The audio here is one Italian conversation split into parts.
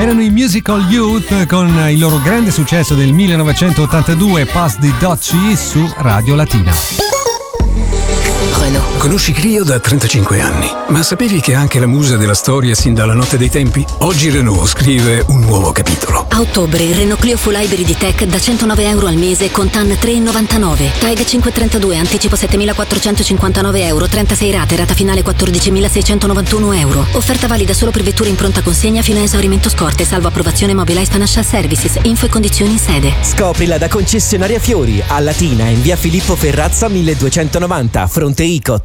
Erano i Musical Youth con il loro grande successo del 1982, Pass the Dutchie, su Radio Latina. Renault. Conosci Clio da 35 anni, ma sapevi che è anche la musa della storia sin dalla notte dei tempi? Oggi Renault scrive un nuovo capitolo. A ottobre il Renault Clio Full Hybrid Tech da €109 al mese con TAN 3,99. TAG 532, anticipo €7.459, 36 rate, rata finale €14.691. Offerta valida solo per vetture in pronta consegna fino a esaurimento scorte, salvo approvazione Mobilize Financial Services. Info e condizioni in sede. Scoprila da concessionaria Fiori, a Latina in via Filippo Ferrazza 1290, fronte Icot.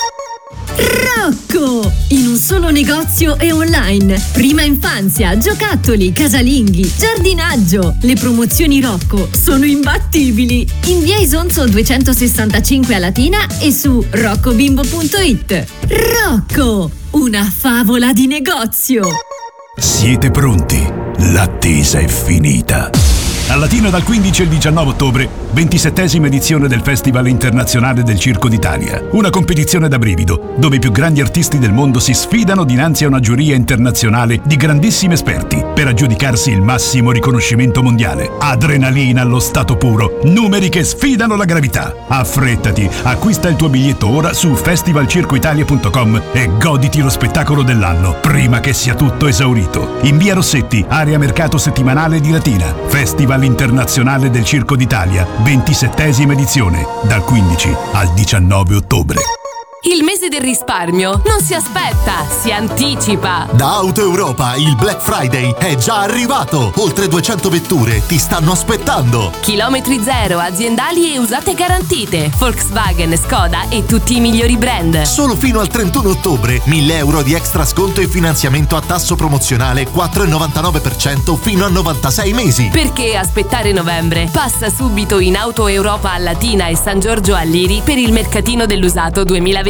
Rocco! In un solo negozio e online. Prima infanzia, giocattoli, casalinghi, giardinaggio. Le promozioni Rocco sono imbattibili. In via Isonzo 265 a Latina e su roccobimbo.it. Rocco! Una favola di negozio. Siete pronti? L'attesa è finita. A Latina dal 15 al 19 ottobre, 27esima edizione del Festival Internazionale del Circo d'Italia. Una competizione da brivido, dove i più grandi artisti del mondo si sfidano dinanzi a una giuria internazionale di grandissimi esperti per aggiudicarsi il massimo riconoscimento mondiale. Adrenalina allo stato puro, numeri che sfidano la gravità. Affrettati, acquista il tuo biglietto ora su festivalcircoitalia.com e goditi lo spettacolo dell'anno, prima che sia tutto esaurito. In via Rossetti, area mercato settimanale di Latina. Festival Internazionale del Circo d'Italia, 27esima edizione, dal 15 al 19 ottobre. Il mese del risparmio non si aspetta, si anticipa. Da Auto Europa il Black Friday è già arrivato. Oltre 200 vetture ti stanno aspettando. Chilometri zero, aziendali e usate garantite. Volkswagen, Skoda e tutti i migliori brand. Solo fino al 31 ottobre, €1.000 di extra sconto e finanziamento a tasso promozionale 4,99% fino a 96 mesi. Perché aspettare novembre? Passa subito in Auto Europa a Latina e San Giorgio Alliri per il mercatino dell'usato 2026.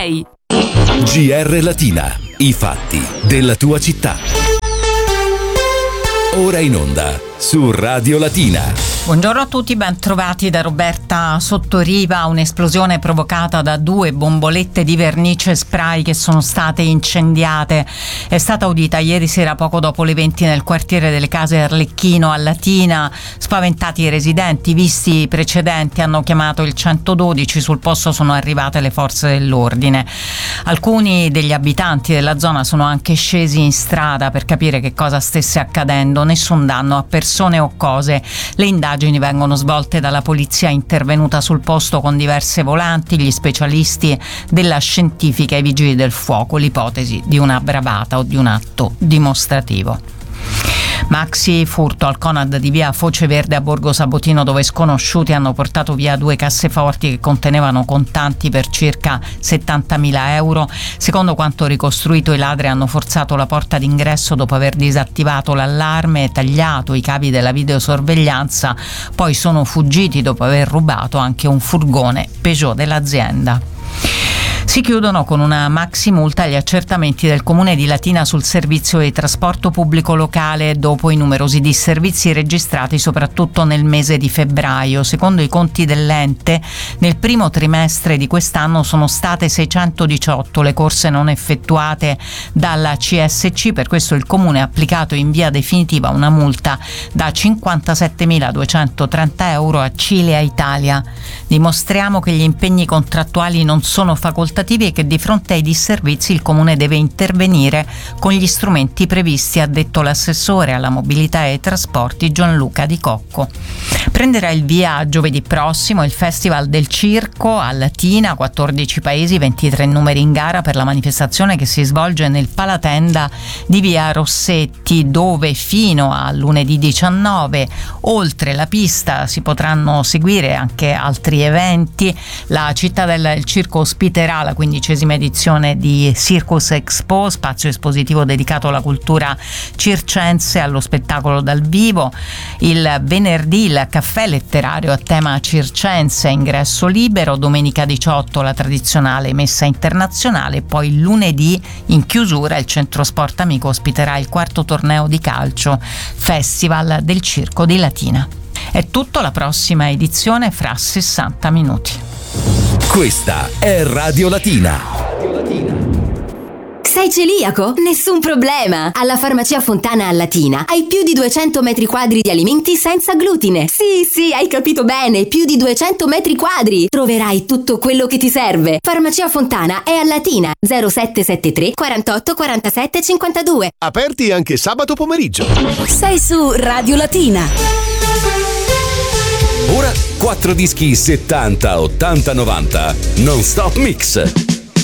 GR Latina, i fatti della tua città. Ora in onda su Radio Latina. Buongiorno a tutti, ben trovati da Roberta Sottoriva. Un'esplosione provocata da 2 bombolette di vernice spray che sono state incendiate è stata udita ieri sera poco dopo le 20 nel quartiere delle Case Arlecchino a Latina. Spaventati i residenti, visti i precedenti, hanno chiamato il 112. Sul posto sono arrivate le forze dell'ordine. Alcuni degli abitanti della zona sono anche scesi in strada per capire che cosa stesse accadendo. Nessun danno a persone o cose. Le indagini vengono svolte dalla polizia intervenuta sul posto con diverse volanti, gli specialisti della scientifica e i vigili del fuoco, l'ipotesi di una bravata o di un atto dimostrativo. Maxi furto al Conad di via Foce Verde a Borgo Sabotino, dove sconosciuti hanno portato via 2 casseforti che contenevano contanti per circa €70.000. Secondo quanto ricostruito, i ladri hanno forzato la porta d'ingresso dopo aver disattivato l'allarme e tagliato i cavi della videosorveglianza, poi sono fuggiti dopo aver rubato anche un furgone Peugeot dell'azienda. Si chiudono con una maxi multa gli accertamenti del Comune di Latina sul servizio di trasporto pubblico locale dopo i numerosi disservizi registrati soprattutto nel mese di febbraio. Secondo i conti dell'ente, nel primo trimestre di quest'anno sono state 618 le corse non effettuate dalla CSC. Per questo il Comune ha applicato in via definitiva una multa da €57.230 a Cilea Italia. Dimostriamo che gli impegni contrattuali non sono facoltativi e che di fronte ai disservizi il Comune deve intervenire con gli strumenti previsti, ha detto l'assessore alla mobilità e ai trasporti Gianluca Di Cocco. Prenderà il via giovedì prossimo il Festival del Circo a Latina, 14 paesi, 23 numeri in gara per la manifestazione che si svolge nel Palatenda di via Rossetti, dove fino a lunedì 19, oltre la pista, si potranno seguire anche altri eventi. La città del circo ospiterà la 15ª edizione di Circus Expo, spazio espositivo dedicato alla cultura circense e allo spettacolo dal vivo. Il venerdì il caffè letterario a tema circense, ingresso libero. Domenica 18 la tradizionale messa internazionale. Poi lunedì in chiusura il centro sport amico ospiterà il 4º torneo di calcio Festival del Circo di Latina. È tutto, la prossima edizione fra 60 minuti. Questa è Radio Latina. Sei celiaco? Nessun problema! Alla Farmacia Fontana a Latina hai più di 200 metri quadri di alimenti senza glutine. Sì, hai capito bene, più di 200 metri quadri. Troverai tutto quello che ti serve. Farmacia Fontana è a Latina, 0773 48 47 52. Aperti anche sabato pomeriggio. Sei su Radio Latina. Ora 4 dischi 70, 80, 90 non stop mix.